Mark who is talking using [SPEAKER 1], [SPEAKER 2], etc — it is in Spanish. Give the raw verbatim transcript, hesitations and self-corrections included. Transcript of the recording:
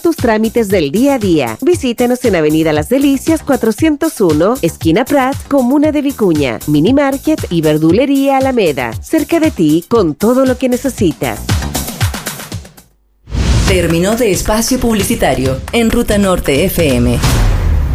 [SPEAKER 1] tus trámites del día a día. Visítanos en Avenida Las Delicias cuatrocientos uno, esquina Prat, Comuna de Vicuña. Mini Market y Verdulería Alameda. Cerca de ti con todo lo que necesitas.
[SPEAKER 2] Término de espacio publicitario en Ruta Norte F M.